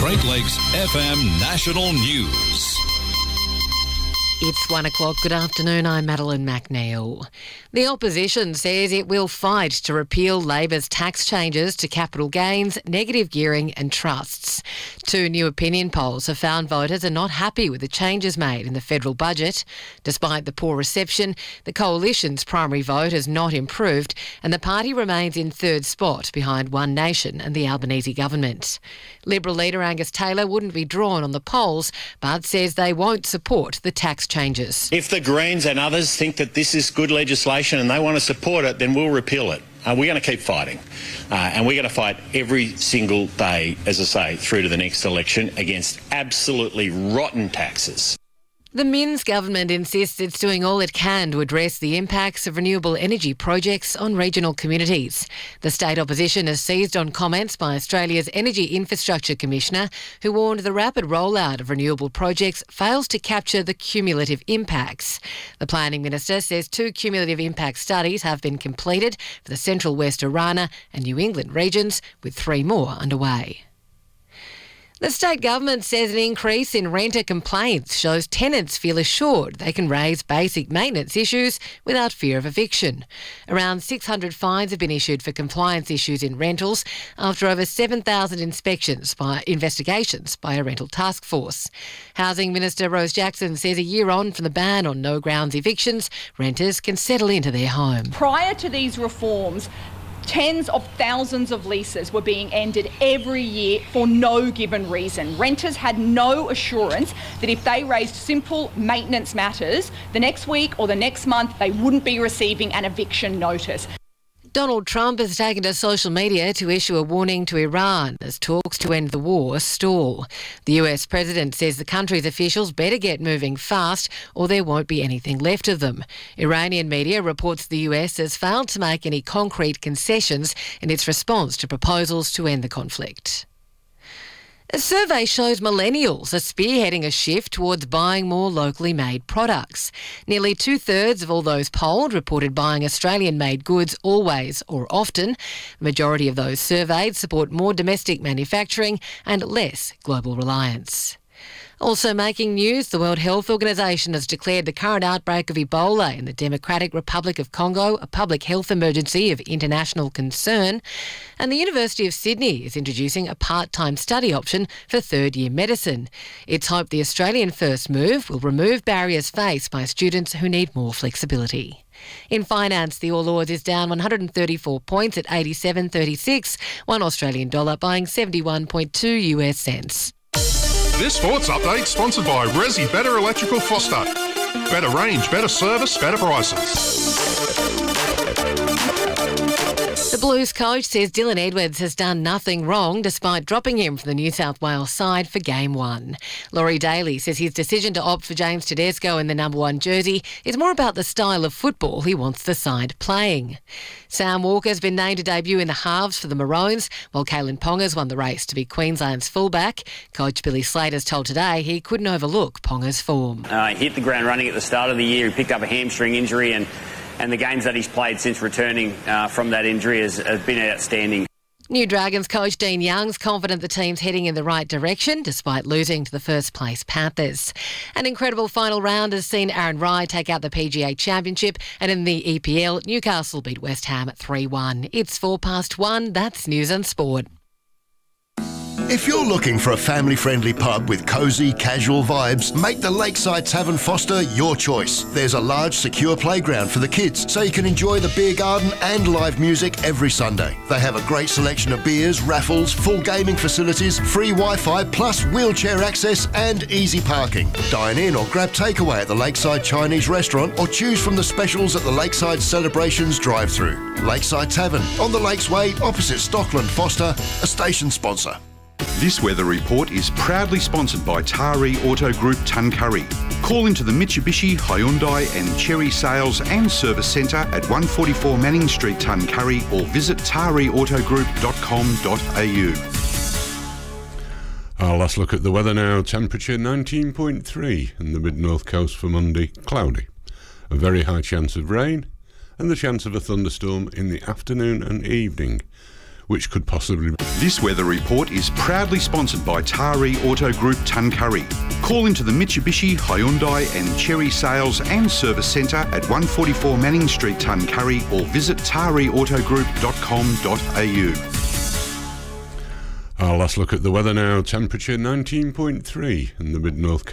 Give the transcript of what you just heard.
Great Lakes FM National News. It's 1 o'clock. Good afternoon. I'm Madeline McNeil. The opposition says it will fight to repeal Labor's tax changes to capital gains, negative gearing and trusts. Two new opinion polls have found voters are not happy with the changes made in the federal budget. Despite the poor reception, the coalition's primary vote has not improved and the party remains in third spot behind One Nation and the Albanese government. Liberal leader Angus Taylor wouldn't be drawn on the polls but says they won't support the tax changes. If the Greens and others think that this is good legislation and they want to support it, then we'll repeal it. We're going to keep fighting. And we're going to fight every single day, as I say, through to the next election against absolutely rotten taxes. The Minns government insists it's doing all it can to address the impacts of renewable energy projects on regional communities. The state opposition has seized on comments by Australia's Energy Infrastructure Commissioner, who warned the rapid rollout of renewable projects fails to capture the cumulative impacts. The planning minister says 2 cumulative impact studies have been completed for the Central West Orana and New England regions, with 3 more underway. The state government says an increase in renter complaints shows tenants feel assured they can raise basic maintenance issues without fear of eviction. Around 600 fines have been issued for compliance issues in rentals after over 7,000 investigations by a rental task force. Housing Minister Rose Jackson says a year on from the ban on no grounds evictions, renters can settle into their home. Prior to these reforms, tens of thousands of leases were being ended every year for no given reason. Renters had no assurance that if they raised simple maintenance matters, the next week or the next month they wouldn't be receiving an eviction notice. Donald Trump has taken to social media to issue a warning to Iran as talks to end the war stall. The US president says the country's officials better get moving fast or there won't be anything left of them. Iranian media reports the US has failed to make any concrete concessions in its response to proposals to end the conflict. A survey shows millennials are spearheading a shift towards buying more locally made products. Nearly 2/3 of all those polled reported buying Australian-made goods always or often. The majority of those surveyed support more domestic manufacturing and less global reliance. Also making news, the World Health Organization has declared the current outbreak of Ebola in the Democratic Republic of Congo a public health emergency of international concern. And the University of Sydney is introducing a part-time study option for third-year medicine. It's hoped the Australian first move will remove barriers faced by students who need more flexibility. In finance, the All Ords is down 134 points at 87.36, one Australian dollar buying 71.2 US cents. This sports update sponsored by Resi Better Electrical Foster. Better range, better service, better prices. The Blues coach says Dylan Edwards has done nothing wrong despite dropping him from the New South Wales side for Game 1. Laurie Daly says his decision to opt for James Tedesco in the number 1 jersey is more about the style of football he wants the side playing. Sam Walker has been named to debut in the halves for the Maroons, while Kalen Ponga's won the race to be Queensland's fullback. Coach Billy Slater's told Today he couldn't overlook Ponga's form. He hit the ground running at the start of the year. He picked up a hamstring injury and the games that he's played since returning from that injury has been outstanding. New Dragons coach Dean Young's confident the team's heading in the right direction despite losing to the first place Panthers. An incredible final round has seen Aaron Rai take out the PGA Championship, and in the EPL, Newcastle beat West Ham at 3-1. It's 1:04. That's News and Sport. If you're looking for a family-friendly pub with cosy, casual vibes, make the Lakeside Tavern Foster your choice. There's a large, secure playground for the kids, so you can enjoy the beer garden and live music every Sunday. They have a great selection of beers, raffles, full gaming facilities, free Wi-Fi, plus wheelchair access and easy parking. Dine in or grab takeaway at the Lakeside Chinese restaurant or choose from the specials at the Lakeside Celebrations drive-thru. Lakeside Tavern, on the Lakes Way, opposite Stockland Foster, a station sponsor. This weather report is proudly sponsored by Taree Auto Group Tuncurry. Call into the Mitsubishi, Hyundai and Chery Sales and Service Centre at 144 Manning Street, Tuncurry, or visit tareautogroup.com.au. Our last look at the weather now. Temperature 19.3 in the mid-north coast for Monday. Cloudy. A very high chance of rain and the chance of a thunderstorm in the afternoon and evening. which could possibly... This weather report is proudly sponsored by Tari Auto Group Tuncurry. Call into the Mitsubishi, Hyundai and Cherry Sales and Service Centre at 144 Manning Street, Tuncurry, or visit tariautogroup.com.au. Our last look at the weather now. Temperature 19.3 in the mid-north